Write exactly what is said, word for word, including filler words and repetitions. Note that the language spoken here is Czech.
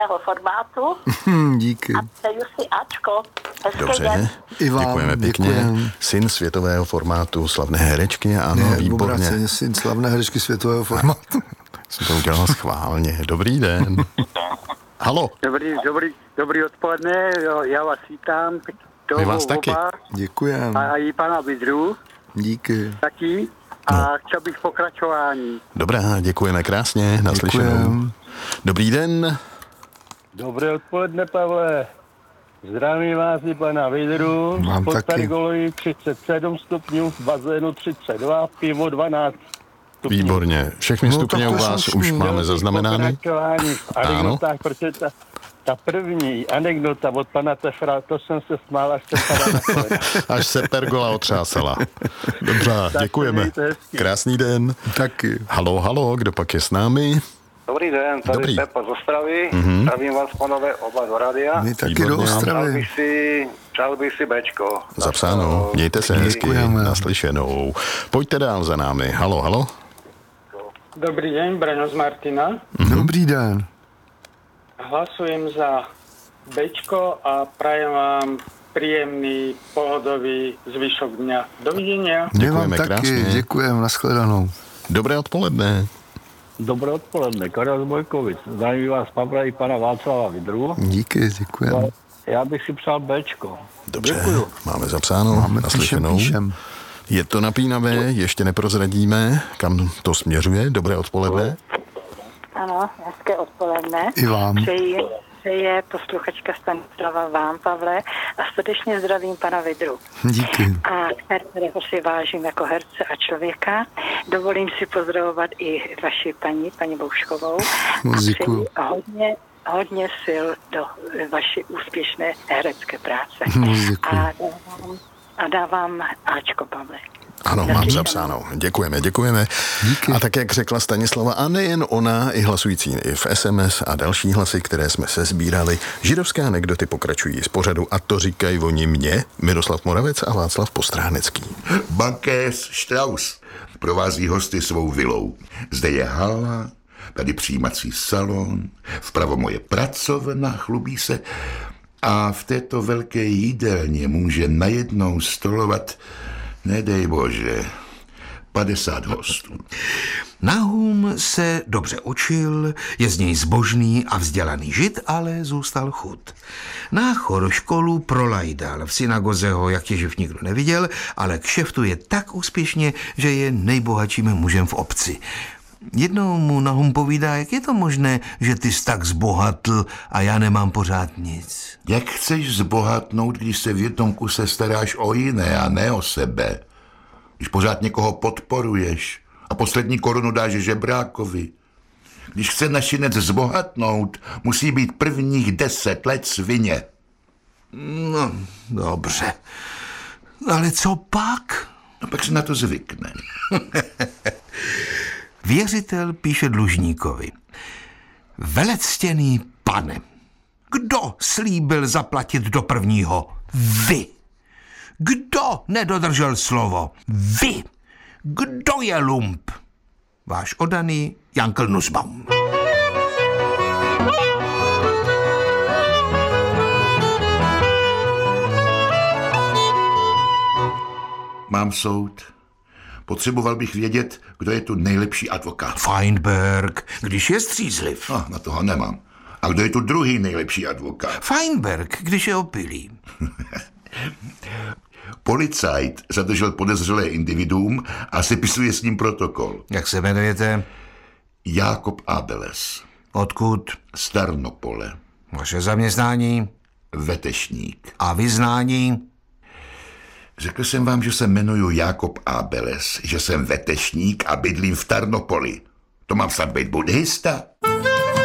formátu. Díky. A přeju si Ačko. Hezký Dobře, den. I vám, děkujeme pěkně. děkujem. Syn světového formátu, slavné herečky, ano, Ne, výborně. obráceně, syn slavné herečky světového formátu. Jsem to udělal schválně. Dobrý den. Halo. Dobrý, dobrý, dobrý odpoledne, jo, já vás vítám. My vás taky. Děkujem. A i pana Vidru Díky. taky. A no. chtěl bych pokračování. Dobrá, děkujeme krásně, naslyšenou. Děkujem. Dobrý den. Dobré odpoledne, Pavle. Zdravím vás i pana Vidru. Vám Pod taky. pergolí třicet sedm stupňů, v bazénu třicet dva, pivo dvanáct stupňů. Výborně. Všechny No, stupně tak u to vás slušný. už máme zaznamenány. Pokračování v anekdotách, protože ta, ta první anekdota od pana Tefra, to jsem se smál, až jsem padal na kolena. Až se pergola otřásala. Dobře, děkujeme. mějte hezky. Krásný den. Taky. Halo, halo, kdo pak je s námi? Dobrý den, tady Dobrý. Pepa z Ostravy. Mm-hmm. Zdravím vás, panové, oba do rádia. My taky Výborně. do Přál Ostravy. bych si, přál bych si Bčko. Zapsáno. Mějte se hezky. Děkujeme. Naslyšenou. Pojďte dál za námi. Halo, halo. Dobrý deň, Braňo z Martina. Dobrý den. Hlasujem za Bčko a prajem vám príjemný, pohodový zvyšok dňa. Dovidenia. My vám Děkujeme taky, krásně. děkujeme, nashledanou. Dobré odpoledne. Dobré odpoledne, Karel z Bojkovic. Zdravím vás, Pavle, i pana Václava Vidru. Díky, děkujeme. Já bych si přál Bčko. Dobře, Děkuju. máme zapsáno, Máme píšem, naslyšenou. píšem. Je to napínavé, ještě neprozradíme, kam to směřuje. Dobré odpoledne. Ano, hezké odpoledne. I vám. Přeji, přeje posluchačka Stanislava vám, Pavle, a srdečně zdravím pana Vidru. Díky. A kterého si vážím jako herce a člověka. Dovolím si pozdravovat i vaši paní, paní Bouškovou. Moc A děkuju. přeji hodně, hodně sil do vaší úspěšné herecké práce. Moc děkuju. A dávám, a dávám Ačko, Pavle. Ano, mám zapsáno. Děkujeme, děkujeme. Díky. A tak, jak řekla Stanislava, a nejen ona, i hlasující i v es em es a další hlasy, které jsme se sbírali. Židovské anekdoty pokračují z pořadu a to říkají oni mě, Miroslav Moravec a Václav Postránecký. Bankéř Strauss provází hosty svou vilou. Zde je hala, tady přijímací salon, vpravo moje pracovna, chlubí se, a v této velké jídelně může najednou stolovat, nedej bože, padesát hostů. Nahum se dobře učil, je z něj zbožný a vzdělaný žid, ale zůstal chud. Náchor školu prolajdal, v synagoze ho jak těživ nikdo neviděl, ale kšeftuje tak úspěšně, že je nejbohatším mužem v obci. Jednou mu Nahum povídá, jak je to možné, že ty jsi tak zbohatl a já nemám pořád nic. Jak chceš zbohatnout, když se v jednom kuse staráš o jiné a ne o sebe? Když pořád někoho podporuješ a poslední korunu dáš žebrákovi. Když chce našinec zbohatnout, musí být prvních deset let svině. No, dobře. Ale co pak? No pak se na to zvykne. Věřitel píše dlužníkovi. Velectěný pane, kdo slíbil zaplatit do prvního? Vy. Kdo nedodržel slovo? Vy. Kdo je lump? Váš oddaný Jankl Nussbaum. Mám soud. Potřeboval bych vědět, kdo je tu nejlepší advokát. Feinberg, když je střízliv. No, na toho nemám. A kdo je tu druhý nejlepší advokát? Feinberg, když je opilý. Policajt zadržel podezřelé individuum a sepisuje s ním protokol. Jak se jmenujete? Jákob Abeles. Odkud? Z Tarnopole. Vaše zaměstnání? Vetešník. A vyznání? Řekl jsem vám, že se jmenuju Jákob Abeles, že jsem vetešník a bydlím v Tarnopoli. To mám snad být buddhista?